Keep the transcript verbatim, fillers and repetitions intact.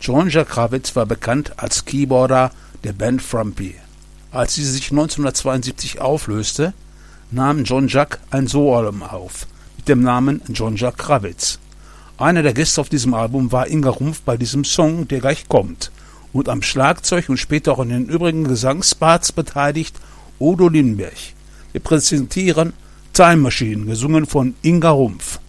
John-Jacques Krawitz war bekannt als Keyboarder der Band Frumpy. Als sie sich neunzehnhundertzweiundsiebzig auflöste, nahm John-Jacques ein Soloalbum auf, mit dem Namen John-Jacques Krawitz. Einer der Gäste auf diesem Album war Inga Rumpf bei diesem Song, der gleich kommt. Und am Schlagzeug und später auch in den übrigen Gesangsparts beteiligt Udo Lindenberg. Wir präsentieren Time Machine, gesungen von Inga Rumpf.